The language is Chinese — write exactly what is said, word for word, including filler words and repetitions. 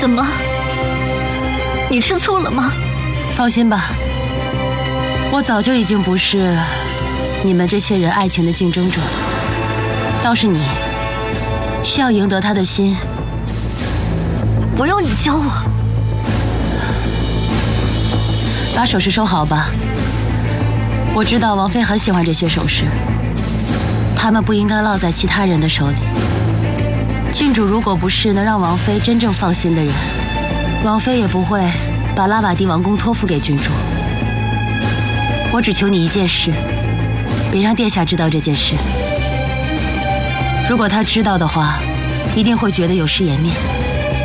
怎么？你吃醋了吗？ 放心吧，我早就已经不是你们这些人爱情的竞争者了。倒是你，需要赢得他的心， 不用你教我。 把首饰收好吧。我知道王妃很喜欢这些首饰，他们不应该落在其他人的手里。郡主如果不是能让王妃真正放心的人，王妃也不会把拉瓦蒂王宫托付给郡主。我只求你一件事，别让殿下知道这件事。如果他知道的话，一定会觉得有失颜面。